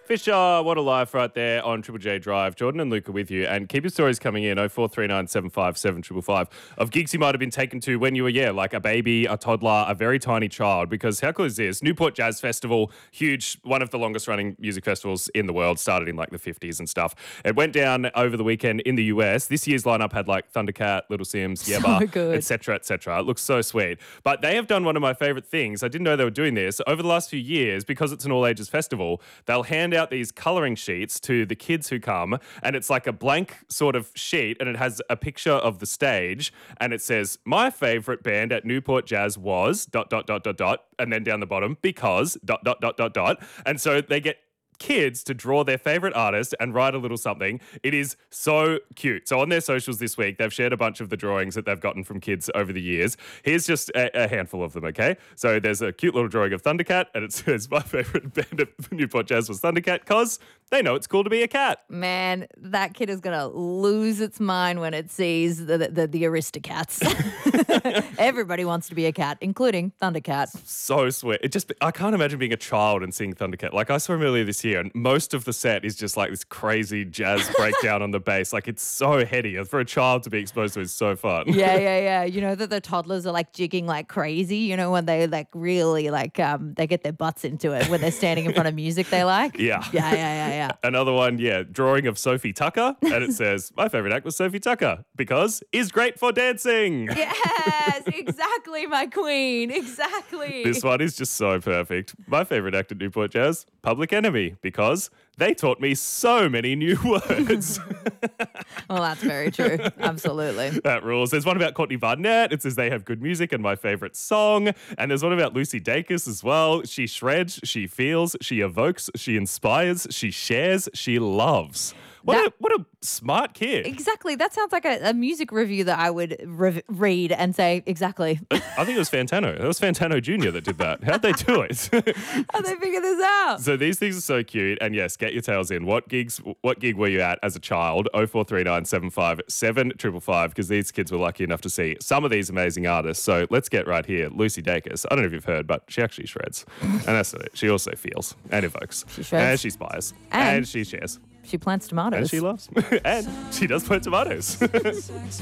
Fisher, what a life right there on Triple J Drive. Jordan and Luke are with you. And keep your stories coming in, 0439 757 555, of gigs you might have been taken to when you were, like a baby, a toddler, a very tiny child. Because how cool is this? Newport Jazz Festival, huge, one of the longest running music festivals in the world, started in like the 50s and stuff. It went down over the weekend in the US. This year's lineup had like Thundercat, Little Sims, Yebba, etc., etc. It looks so sweet. But they have done one of my favorite things. I didn't know they were doing this. Over the last few years, because it's an all-ages festival, they'll hand out these colouring sheets to the kids who come, and it's like a blank sort of sheet, and it has a picture of the stage, and it says, my favourite band at Newport Jazz was ... and then down the bottom, because ... And so they get kids to draw their favourite artist and write a little something. It is so cute. So on their socials this week, they've shared a bunch of the drawings that they've gotten from kids over the years. Here's just a handful of them, okay? So there's a cute little drawing of Thundercat, and it says, my favourite band at Newport Jazz was Thundercat because they know it's cool to be a cat. Man, that kid is going to lose its mind when it sees the Aristocats. Everybody wants to be a cat, including Thundercat. So sweet. I can't imagine being a child and seeing Thundercat. Like, I saw him earlier this year, and most of the set is just like this crazy jazz breakdown on the bass. Like, it's so heady. For a child to be exposed to is so fun. Yeah. You know that the toddlers are like jigging like crazy, you know, when they like really like they get their butts into it when they're standing in front of music they like. Yeah. Another one, drawing of Sophie Tucker, and it says, my favourite act was Sophie Tucker because is great for dancing. Yes, exactly, my queen, exactly. This one is just so perfect. My favourite act at Newport Jazz, Public Enemy, because they taught me so many new words. Well, that's very true. Absolutely. That rules. There's one about Courtney Barnett. It says they have good music and my favourite song. And there's one about Lucy Dacus as well. She shreds, she feels, she evokes, she inspires, she shares, she loves. What a smart kid. Exactly. That sounds like a music review that I would read and say, exactly. I think it was Fantano. It was Fantano Jr. that did that. How'd they do it? How'd they figure this out? So these things are so cute. And yes, get your tails in. What gig were you at as a child? 0439 757 555, because these kids were lucky enough to see some of these amazing artists. So let's get right here. Lucy Dacus. I don't know if you've heard, but she actually shreds. And that's it. She also feels and evokes. She shreds. And she spires. And she shares. She plants tomatoes. And she loves. And she does plant tomatoes.